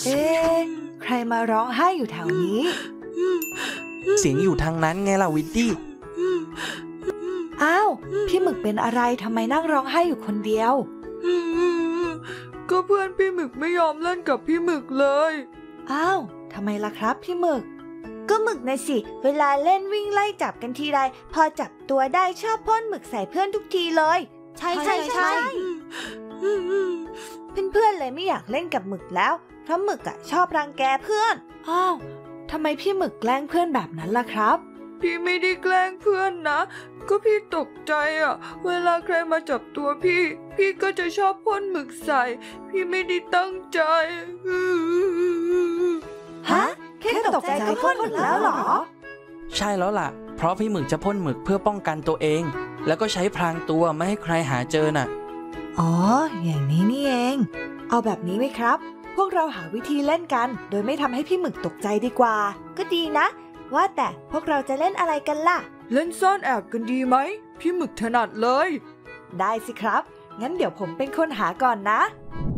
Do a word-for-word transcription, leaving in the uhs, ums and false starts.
เอ๊ะใครมาร้องไห้อยู่แถวนี้เสียงอยู่ทางนั้นไงล่ะวิดดี้อ้าวพี่หมึกเป็นอะไรทำไมนั่งร้องไห้อยู่คนเดียวก็เพื่อนพี่หมึกไม่ยอมเล่นกับพี่หมึกเลยอ้าวทำไมล่ะครับพี่หมึกก็หมึกนะสิเวลาเล่นวิ่งไล่จับกันทีไรพอจับตัวได้ชอบพ่นหมึกใส่เพื่อนทุกทีเลยใช่ใช่ใช่เพื่อนๆเลยไม่อยากเล่นกับหมึกแล้วเพราะหมึกอ่ะชอบรังแกเพื่อนอ้าวทำไมพี่หมึกแกล้งเพื่อนแบบนั้นล่ะครับพี่ไม่ได้แกล้งเพื่อนนะก็พี่ตกใจอ่ะเวลาใครมาจับตัวพี่พี่ก็จะชอบพ่นหมึกใส่พี่ไม่ได้ตั้งใจฮะแค่ตกใจก็พ่นหมึกแล้วเหรอใช่แล้วล่ะเพราะพี่หมึกจะพ่นหมึกเพื่อป้องกันตัวเองแล้วก็ใช้พรางตัวไม่ให้ใครหาเจอน่ะอ๋ออย่างนี้นี่เองเอาแบบนี้ไหมครับพวกเราหาวิธีเล่นกันโดยไม่ทำให้พี่หมึกตกใจดีกว่าก็ดีนะว่าแต่พวกเราจะเล่นอะไรกันล่ะเล่นซ่อนแอบกันดีไหมพี่หมึกถนัดเลยได้สิครับงั้นเดี๋ยวผมเป็นคนหาก่อนนะ